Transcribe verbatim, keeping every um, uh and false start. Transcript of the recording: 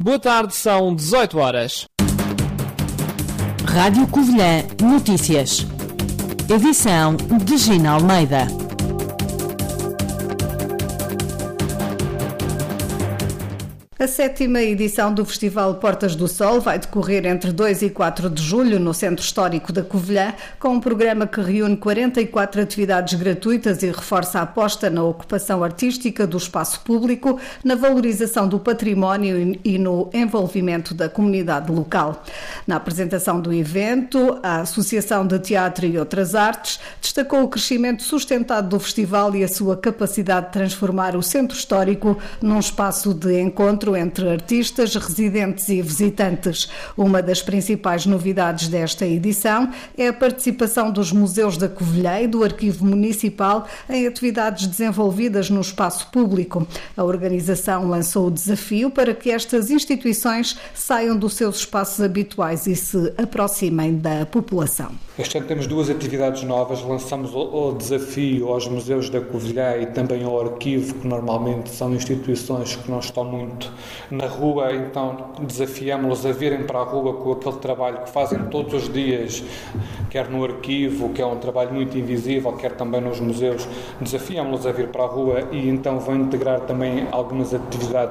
Boa tarde, são dezoito horas. Rádio Covilhã Notícias. Edição de Gina Almeida. A sétima edição do Festival Portas do Sol vai decorrer entre dois e quatro de julho no Centro Histórico da Covilhã, com um programa que reúne quarenta e quatro atividades gratuitas e reforça a aposta na ocupação artística do espaço público, na valorização do património e no envolvimento da comunidade local. Na apresentação do evento, a Associação de Teatro e Outras Artes destacou o crescimento sustentado do festival e a sua capacidade de transformar o Centro Histórico num espaço de encontro entre artistas, residentes e visitantes. Uma das principais novidades desta edição é a participação dos museus da Covilhã e do Arquivo Municipal em atividades desenvolvidas no espaço público. A organização lançou o desafio para que estas instituições saiam dos seus espaços habituais e se aproximem da população. Este ano temos duas atividades novas. Lançamos o desafio aos museus da Covilhã e também ao Arquivo, que normalmente são instituições que não estão muito na rua, então desafiamos-los a virem para a rua com aquele trabalho que fazem todos os dias, quer no arquivo, que é um trabalho muito invisível, quer também nos museus. Desafiamos-los a vir para a rua e então vão integrar também algumas atividades